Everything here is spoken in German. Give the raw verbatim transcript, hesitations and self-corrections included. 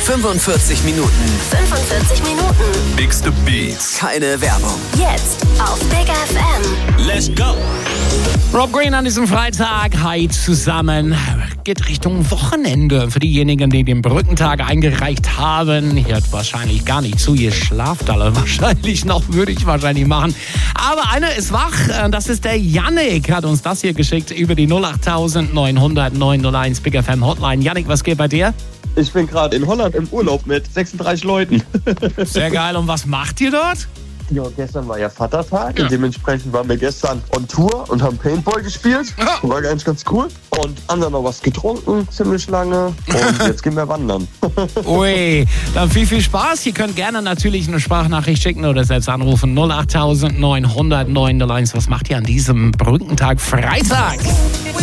fünfundvierzig Minuten. fünfundvierzig Minuten. Bigste Beats. Keine Werbung. Jetzt auf Big F M. Let's go. Rob Green an diesem Freitag. Hi zusammen. Geht Richtung Wochenende. Für diejenigen, die den Brückentag eingereicht haben, hört wahrscheinlich gar nicht zu. Ihr schlaft alle wahrscheinlich noch, würde ich wahrscheinlich machen. Aber einer ist wach. Das ist der Yannick. Hat uns das hier geschickt über die null acht neun null null neun null eins Big F M Hotline. Yannick, was geht bei dir? Ich bin gerade in Holland im Urlaub mit sechsunddreißig Leuten. Sehr geil. Und was macht ihr dort? Ja, gestern war ja Vatertag Ja. und dementsprechend waren wir gestern on Tour und haben Paintball gespielt. Ja. War eigentlich ganz cool. Und anderen noch was getrunken, ziemlich lange. Und jetzt gehen wir wandern. Ui, dann viel, viel Spaß. Ihr könnt gerne natürlich eine Sprachnachricht schicken oder selbst anrufen. null acht neun null null neun null eins. Was macht ihr an diesem Brückentag Freitag?